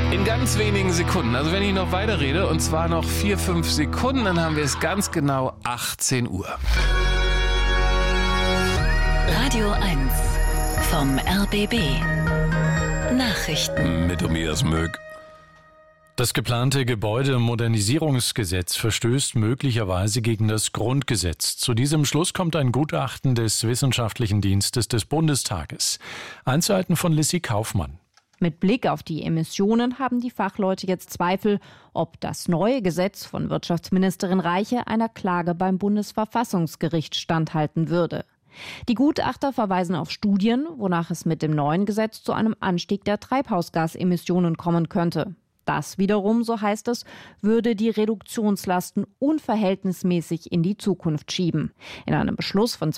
In ganz wenigen Sekunden, also wenn ich noch weiterrede, und zwar noch 4-5 Sekunden, dann haben wir es ganz genau 18 Uhr. Radio 1 vom RBB. Nachrichten. Mit Tobias Möck. Das geplante Gebäudemodernisierungsgesetz verstößt möglicherweise gegen das Grundgesetz. Zu diesem Schluss kommt ein Gutachten des Wissenschaftlichen Dienstes des Bundestages. Einzelheiten von Lissy Kaufmann. Mit Blick auf die Emissionen haben die Fachleute jetzt Zweifel, ob das neue Gesetz von Wirtschaftsministerin Reiche einer Klage beim Bundesverfassungsgericht standhalten würde. Die Gutachter verweisen auf Studien, wonach es mit dem neuen Gesetz zu einem Anstieg der Treibhausgasemissionen kommen könnte. Das wiederum, so heißt es, würde die Reduktionslasten unverhältnismäßig in die Zukunft schieben. In einem Beschluss von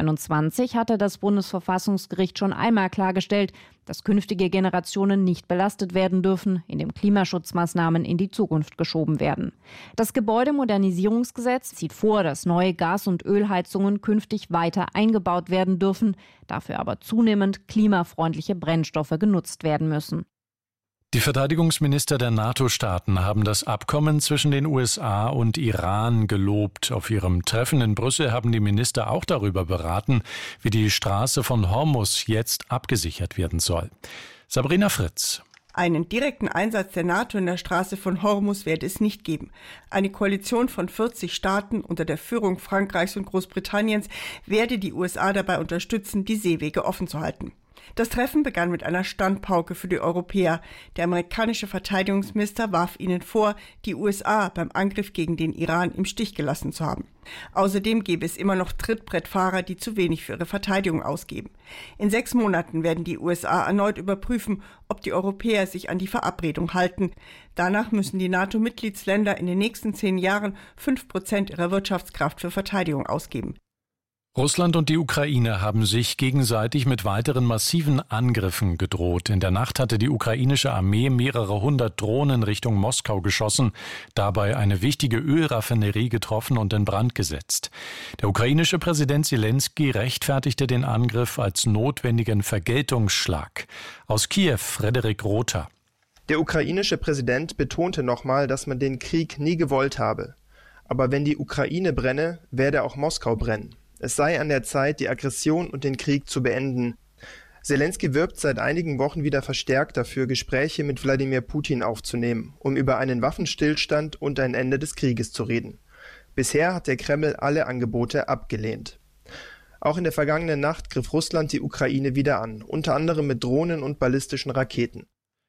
2021 hatte das Bundesverfassungsgericht schon einmal klargestellt, dass künftige Generationen nicht belastet werden dürfen, indem Klimaschutzmaßnahmen in die Zukunft geschoben werden. Das Gebäudemodernisierungsgesetz sieht vor, dass neue Gas- und Ölheizungen künftig weiter eingebaut werden dürfen, dafür aber zunehmend klimafreundliche Brennstoffe genutzt werden müssen. Die Verteidigungsminister der NATO-Staaten haben das Abkommen zwischen den USA und Iran gelobt. Auf ihrem Treffen in Brüssel haben die Minister auch darüber beraten, wie die Straße von Hormuz jetzt abgesichert werden soll. Sabrina Fritz. Einen direkten Einsatz der NATO in der Straße von Hormuz werde es nicht geben. Eine Koalition von 40 Staaten unter der Führung Frankreichs und Großbritanniens werde die USA dabei unterstützen, die Seewege offen zu halten. Das Treffen begann mit einer Standpauke für die Europäer. Der amerikanische Verteidigungsminister warf ihnen vor, die USA beim Angriff gegen den Iran im Stich gelassen zu haben. Außerdem gäbe es immer noch Trittbrettfahrer, die zu wenig für ihre Verteidigung ausgeben. In 6 Monaten werden die USA erneut überprüfen, ob die Europäer sich an die Verabredung halten. Danach müssen die NATO-Mitgliedsländer in den nächsten 10 Jahren 5% ihrer Wirtschaftskraft für Verteidigung ausgeben. Russland und die Ukraine haben sich gegenseitig mit weiteren massiven Angriffen gedroht. In der Nacht hatte die ukrainische Armee mehrere 100 Drohnen Richtung Moskau geschossen, dabei eine wichtige Ölraffinerie getroffen und in Brand gesetzt. Der ukrainische Präsident Zelensky rechtfertigte den Angriff als notwendigen Vergeltungsschlag. Aus Kiew, Frederik Rother. Der ukrainische Präsident betonte nochmal, dass man den Krieg nie gewollt habe. Aber wenn die Ukraine brenne, werde auch Moskau brennen. Es sei an der Zeit, die Aggression und den Krieg zu beenden. Zelensky wirbt seit einigen Wochen wieder verstärkt dafür, Gespräche mit Wladimir Putin aufzunehmen, um über einen Waffenstillstand und ein Ende des Krieges zu reden. Bisher hat der Kreml alle Angebote abgelehnt. Auch in der vergangenen Nacht griff Russland die Ukraine wieder an, unter anderem mit Drohnen und ballistischen Raketen.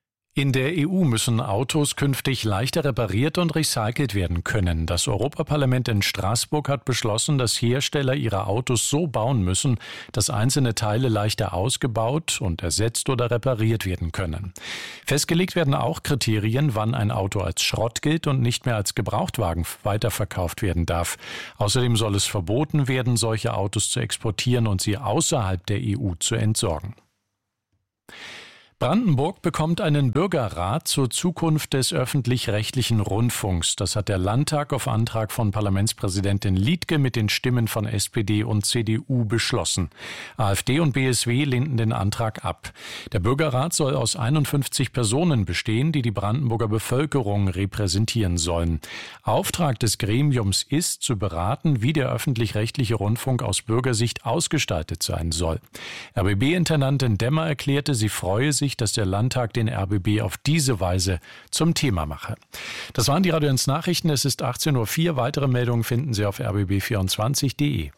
In der EU müssen Autos künftig leichter repariert und recycelt werden können. Das Europaparlament in Straßburg hat beschlossen, dass Hersteller ihre Autos so bauen müssen, dass einzelne Teile leichter ausgebaut und ersetzt oder repariert werden können. Festgelegt werden auch Kriterien, wann ein Auto als Schrott gilt und nicht mehr als Gebrauchtwagen weiterverkauft werden darf. Außerdem soll es verboten werden, solche Autos zu exportieren und sie außerhalb der EU zu entsorgen. Brandenburg bekommt einen Bürgerrat zur Zukunft des öffentlich-rechtlichen Rundfunks. Das hat der Landtag auf Antrag von Parlamentspräsidentin Liedtke mit den Stimmen von SPD und CDU beschlossen. AfD und BSW lehnten den Antrag ab. Der Bürgerrat soll aus 51 Personen bestehen, die die Brandenburger Bevölkerung repräsentieren sollen. Auftrag des Gremiums ist, zu beraten, wie der öffentlich-rechtliche Rundfunk aus Bürgersicht ausgestaltet sein soll. RBB-Intendantin Demmer erklärte, sie freue sich, dass der Landtag den RBB auf diese Weise zum Thema mache. Das waren die Radio 1 Nachrichten. Es ist 18:04 Uhr. Weitere Meldungen finden Sie auf rbb24.de.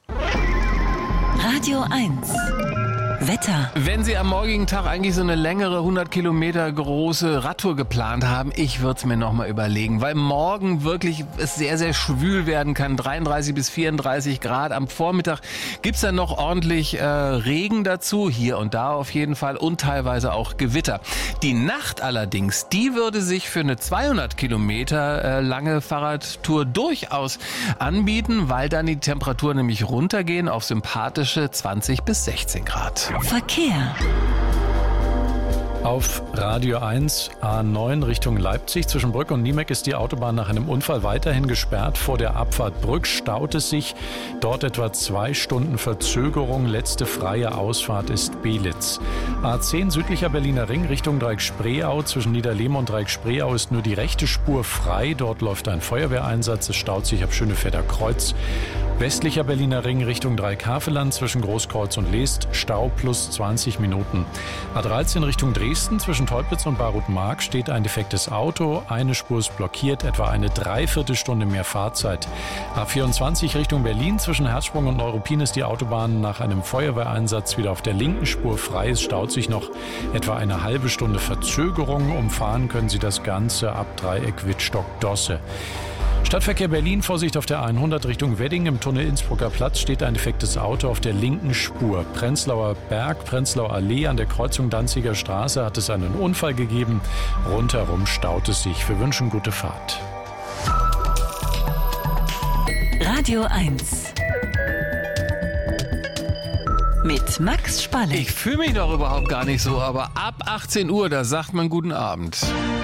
Radio 1 Wetter. Wenn Sie am morgigen Tag eigentlich so eine längere 100 Kilometer große Radtour geplant haben, ich würde es mir nochmal überlegen, weil morgen wirklich es sehr, sehr schwül werden kann. 33 bis 34 Grad. Am Vormittag gibt es dann noch ordentlich Regen dazu, hier und da auf jeden Fall und teilweise auch Gewitter. Die Nacht allerdings, die würde sich für eine 200 Kilometer lange Fahrradtour durchaus anbieten, weil dann die Temperaturen nämlich runtergehen auf sympathische 20 bis 16 Grad. Verkehr. Auf Radio 1 A9 Richtung Leipzig. Zwischen Brück und Niemek ist die Autobahn nach einem Unfall weiterhin gesperrt. Vor der Abfahrt Brück staut es sich. Dort etwa 2 Stunden Verzögerung. Letzte freie Ausfahrt ist Belitz. A10 südlicher Berliner Ring Richtung Dreieck Spreeau. Zwischen Niederlehme und Dreieck Spreeau ist nur die rechte Spur frei. Dort läuft ein Feuerwehreinsatz. Es staut sich ab Schönefetter Kreuz. Westlicher Berliner Ring Richtung Dreieck Haveland zwischen Großkreuz und Leest. Stau plus 20 Minuten. A13 Richtung Dresden zwischen Teupitz und Barut-Mark steht ein defektes Auto. Eine Spur ist blockiert, etwa eine Dreiviertelstunde mehr Fahrzeit. A24 Richtung Berlin zwischen Herzsprung und Neuruppin ist die Autobahn nach einem Feuerwehreinsatz wieder auf der linken Spur frei. Es staut sich noch etwa eine halbe Stunde Verzögerung. Umfahren können Sie das Ganze ab Dreieck Wittstock-Dosse. Stadtverkehr Berlin, Vorsicht auf der 100 Richtung Wedding. Im Tunnel Innsbrucker Platz steht ein defektes Auto auf der linken Spur. Prenzlauer Berg, Prenzlauer Allee an der Kreuzung Danziger Straße hat es einen Unfall gegeben. Rundherum staut es sich. Wir wünschen gute Fahrt. Radio 1 mit Max Spalle. Ich fühle mich doch überhaupt gar nicht so, aber ab 18 Uhr, da sagt man guten Abend.